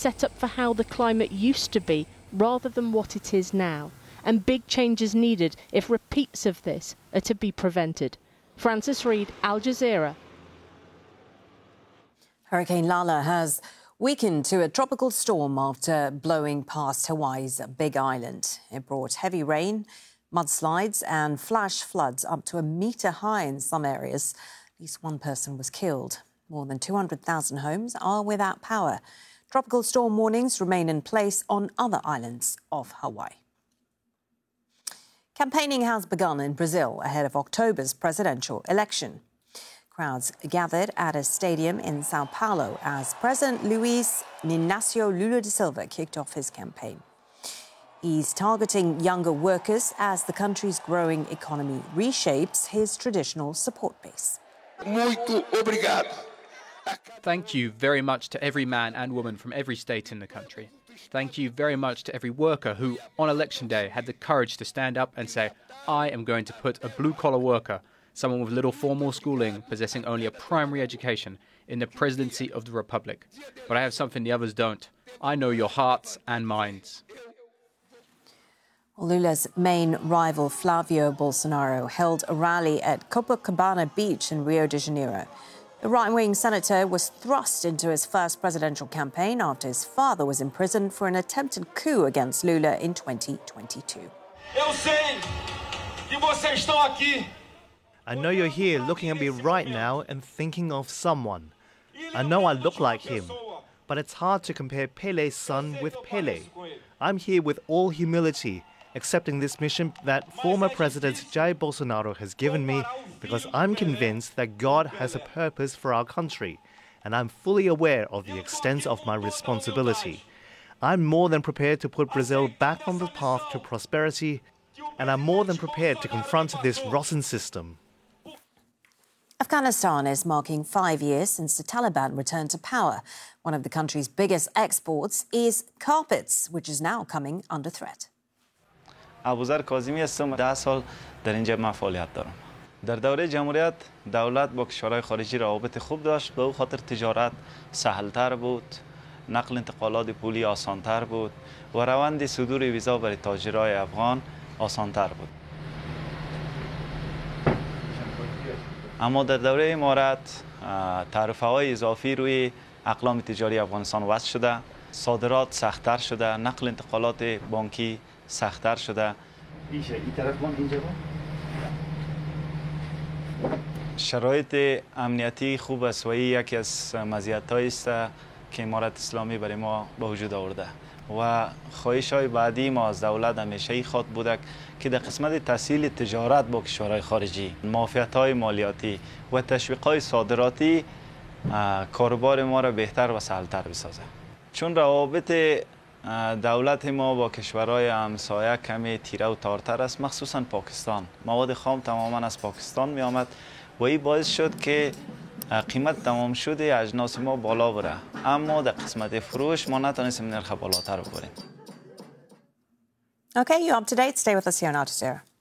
set up for how the climate used to be rather than what it is now. And big changes needed if repeats of this are to be prevented. Francis Reid, Al Jazeera. Hurricane Lala has weakened to a tropical storm after blowing past Hawaii's Big Island. It brought heavy rain, mudslides and flash floods up to a metre high in some areas. At least one person was killed. More than 200,000 homes are without power. Tropical storm warnings remain in place on other islands of Hawaii. Campaigning has begun in Brazil ahead of October's presidential election. Crowds gathered at a stadium in Sao Paulo as President Luiz Inácio Lula da Silva kicked off his campaign. He's targeting younger workers as the country's growing economy reshapes his traditional support base. Muito obrigado. Thank you very much to every man and woman from every state in the country. Thank you very much to every worker who, on election day, had the courage to stand up and say, I am going to put a blue-collar worker, someone with little formal schooling, possessing only a primary education, in the presidency of the Republic. But I have something the others don't. I know your hearts and minds. Lula's main rival, Flavio Bolsonaro, held a rally at Copacabana Beach in Rio de Janeiro. The right-wing senator was thrust into his first presidential campaign after his father was imprisoned for an attempted coup against Lula in 2022. I know you're here looking at me right now and thinking of someone. I know I look like him, but it's hard to compare Pele's son with Pele. I'm here with all humility, accepting this mission that former President Jair Bolsonaro has given me because I'm convinced that God has a purpose for our country, and I'm fully aware of the extent of my responsibility. I'm more than prepared to put Brazil back on the path to prosperity, and I'm more than prepared to confront this rotten system. Afghanistan is marking 5 years since the Taliban returned to power. One of the country's biggest exports is carpets, which is now coming under threat. ابوذر کاظمی هستم 10 سال در اینجا من فعالیت دارم. در دوره جمهوریت دولت با کشورهای خارجی روابط خوب داشت، به او خاطر تجارت سهل‌تر بود، نقل انتقالات پولی آسان‌تر بود و روند صدور ویزا برای تاجرای افغان آسان‌تر بود. اما در دوره امارت تعرفه‌های اضافی روی اقلام تجاری افغانستان وضع شده، صادرات سخت‌تر شده، نقل انتقالات بانکی سخت‌تر شده. شرایط امنیتی خوب است و یکی از مزیت‌هایی است که امارت اسلامی برای ما به وجود آورده و خواهش‌های بعدی ما از دولت همیشه خواهد بود که در قسمت تسهیل تجارت با کشورهای خارجی، معافیت‌های مالیاتی و تشویق‌های صادراتی کاروبار ما را بهتر و سهل‌تر بسازه. چون روابط دولت ما با کشورهای همسایه کمی تیره و تارتر است، مخصوصا پاکستان. مواد خام تماما از پاکستان می آمد و این باعث شد که قیمت تمام شده اجناس ما بالا بره، اما در قسمت فروش ما نتونستیم نرخ بالاتر ببریم. Okay, you're up to date. Stay with us here on Al Jazeera.